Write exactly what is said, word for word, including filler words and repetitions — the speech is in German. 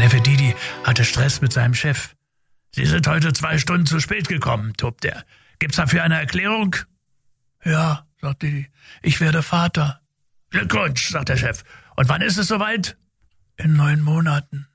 Neffe Didi hatte Stress mit seinem Chef. »Sie sind heute zwei Stunden zu spät gekommen«, tobt er. »Gibt's dafür eine Erklärung?« »Ja«, sagt Didi, »ich werde Vater.« »Glückwunsch«, sagt der Chef. »Und wann ist es soweit?« »In neun Monaten.«